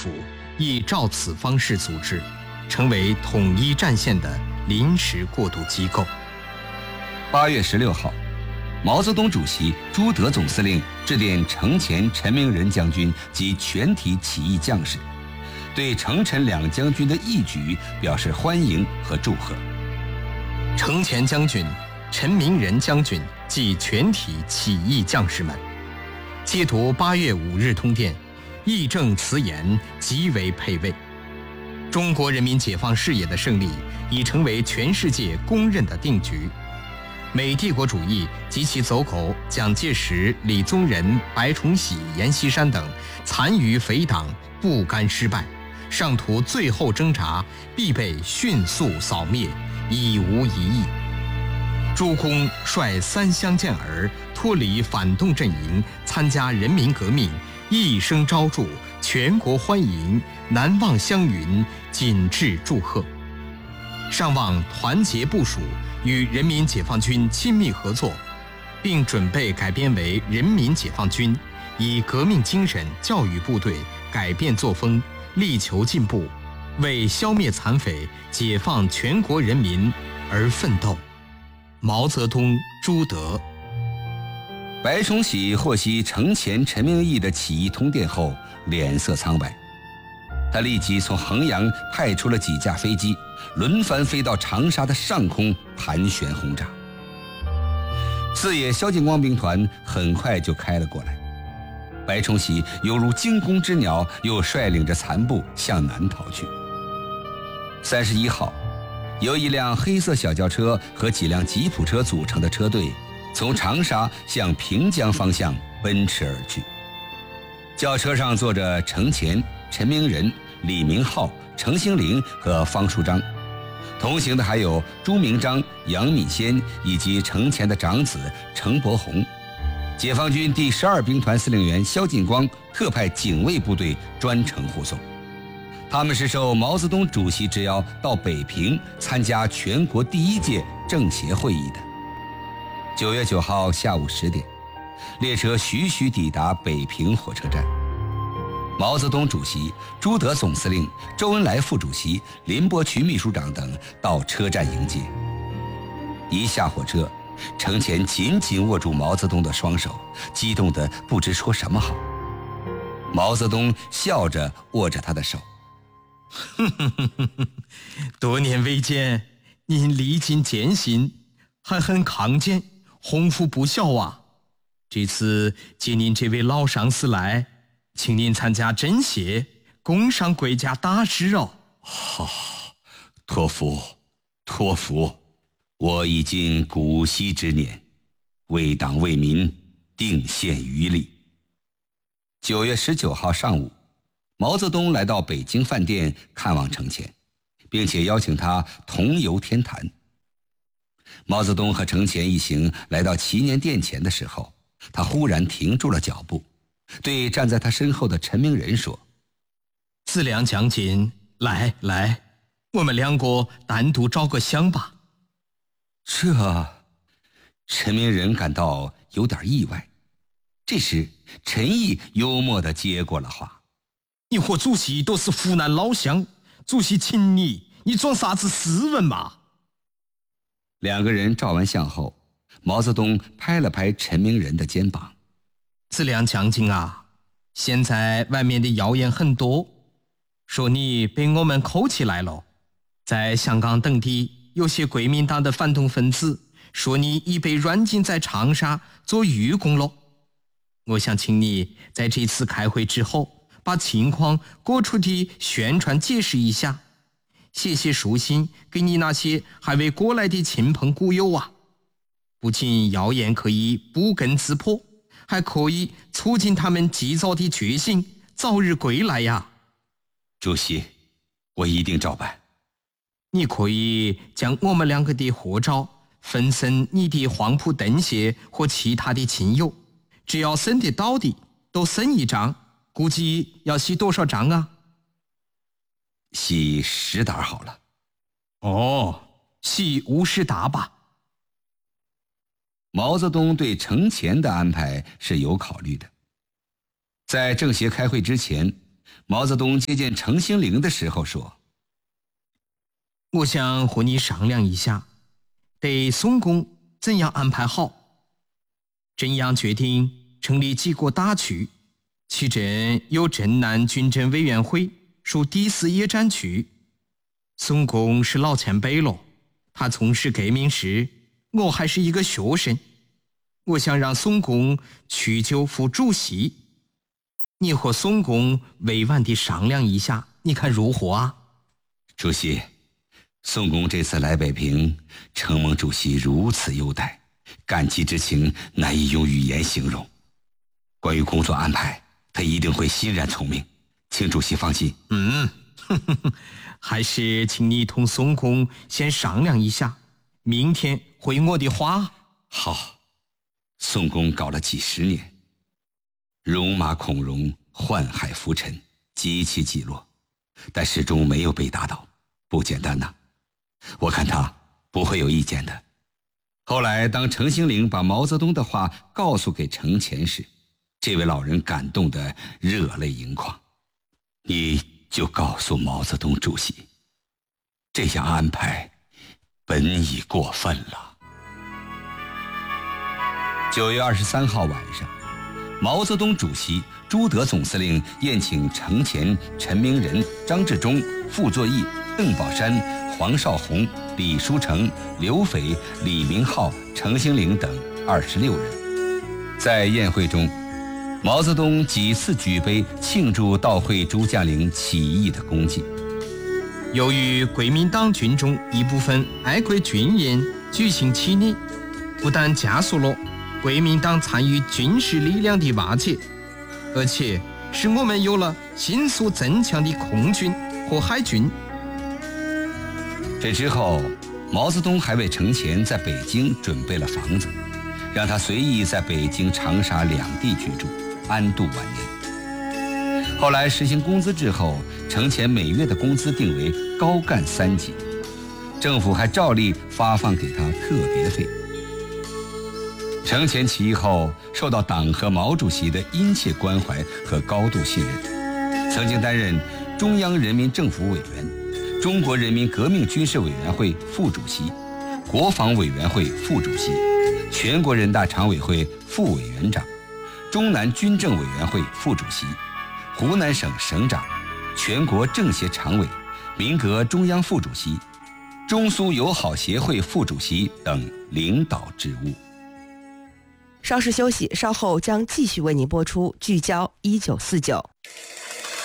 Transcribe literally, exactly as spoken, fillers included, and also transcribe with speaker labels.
Speaker 1: 府亦照此方式组织，成为统一战线的临时过渡机构。
Speaker 2: 八月十六号，毛泽东主席、朱德总司令致电程潜、陈明仁将军及全体起义将士，对程陈两将军的义举表示欢迎和祝贺。
Speaker 1: 程潜将军、陈明仁将军及全体起义将士们接读八月五日通电，义正辞严，极为佩慰。中国人民解放事业的胜利已成为全世界公认的定局。美帝国主义及其走狗蒋介石、李宗仁、白崇禧、阎锡山等残余匪党不甘失败，上图最后挣扎，必被迅速扫灭，已无疑义。朱公率三乡健儿脱离反动阵营，参加人民革命，一声招祝，全国欢迎，难忘乡云，谨致祝贺。上望团结部署，与人民解放军亲密合作，并准备改编为人民解放军，以革命精神教育部队，改变作风，力求进步，为消灭残匪、解放全国人民而奋斗。毛泽东、朱德。
Speaker 2: 白崇禧获悉程潜、陈明义的起义通电后，脸色苍白。他立即从衡阳派出了几架飞机，轮番飞到长沙的上空盘旋轰炸。四野萧劲光兵团很快就开了过来，白崇禧犹如惊弓之鸟，又率领着残部向南逃去。三十一号，由一辆黑色小轿车和几辆吉普车组成的车队，从长沙向平江方向奔驰而去。轿车上坐着程潜、陈明仁、李明浩、程兴龄和方书章，同行的还有朱明章、杨敏先以及程潜的长子程伯宏。解放军第十二兵团司令员萧劲光特派警卫部队专程护送。他们是受毛泽东主席之邀到北平参加全国第一届政协会议的。九月九号下午十点，列车徐徐抵达北平火车站。毛泽东主席、朱德总司令、周恩来副主席、林伯渠秘书长等到车站迎接。一下火车，程潜紧紧握住毛泽东的双手，激动得不知说什么好。毛泽东笑着握着他的手。
Speaker 1: 多年未见，您历尽艰辛，还很康健，鸿福不小啊！这次接您这位老上司来，请您参加政协，共上国家大事哦。
Speaker 2: 好，托福，托福，我已经古稀之年，为党为民，定献余力。九月十九号上午，毛泽东来到北京饭店看望程潜，并且邀请他同游天坛。毛泽东和程潜一行来到祈年殿前的时候，他忽然停住了脚步，对站在他身后的陈明仁说：
Speaker 1: 自良将军，来来，我们两个单独照个相吧。
Speaker 2: 这，陈明仁感到有点意外。这时陈毅幽默地接过了话：
Speaker 1: 你和主席都是湖南老乡，主席请你，你装啥子斯文嘛？
Speaker 2: 两个人照完相后，毛泽东拍了拍陈明仁的肩膀：
Speaker 1: 自良将军啊，现在外面的谣言很多，说你被我们扣起来了，在香港等地有些国民党的反动分子说你已被软禁在长沙做狱工了。我想请你在这次开会之后，把情况过出的宣传解释一下，写写书信给你那些还未过来的亲朋故友啊。不仅谣言可以不攻自破，还可以促进他们及早的觉醒，早日归来呀。
Speaker 2: 主席，我一定照办。
Speaker 1: 你可以将我们两个的合照分送你的黄埔邓协或其他的亲友，只要送得到的都送一张，估计要洗多少张啊？
Speaker 2: 洗十沓好了。
Speaker 1: 哦，洗五十沓吧。
Speaker 2: 毛泽东对程潜的安排是有考虑的。在政协开会之前， 毛泽东接见程兴龄的时候说：“
Speaker 1: 我想和你商量一下，对宋公怎样安排好？镇阳决定成立几个大区，其中有镇南军政委员会，属第四野战区。宋公是老前辈了，他从事革命时，我还是一个学生。我想让宋公去就副主席，你和宋公委婉地商量一下，你看如何啊？”
Speaker 2: 主席，宋公这次来北平，承蒙主席如此优待，感激之情难以用语言形容。关于工作安排，他一定会欣然从命，请主席放心。
Speaker 1: 嗯，呵呵呵，还是请你同宋公先商量一下，明天回我的话。
Speaker 2: 好，宋公搞了几十年，戎马孔融，宦海浮沉，极其击落，但始终没有被打倒，不简单呐。我看他不会有意见的。后来当程兴龄把毛泽东的话告诉给程潜时，这位老人感动得热泪盈眶。你就告诉毛泽东主席，这样安排本已过分了。九月二十三号晚上，毛泽东主席、朱德总司令宴请程潜、陈明仁、张治中、傅作义、邓宝山、黄绍竑、李书成、刘斐、李明浩、程兴龄等二十六人。在宴会中，毛泽东几次举杯庆祝到会诸将领起义的功绩。
Speaker 1: 由于国民党军中一部分爱国军人举行起义，不但加速了国民党参与军事力量的瓦解，而且使我们有了迅速增强的空军和海军。
Speaker 2: 这之后，毛泽东还为程潜在北京准备了房子，让他随意在北京、长沙两地居住，安度晚年。后来实行工资制后，程潜每月的工资定为高干三级，政府还照例发放给他特别费。程潜起义后，受到党和毛主席的殷切关怀和高度信任，曾经担任中央人民政府委员、中国人民革命军事委员会副主席、国防委员会副主席、全国人大常委会副委员长、中南军政委员会副主席、湖南省省长、全国政协常委、民革中央副主席、中苏友好协会副主席等领导职务。
Speaker 3: 稍事休息，稍后将继续为您播出《聚焦一九四九》。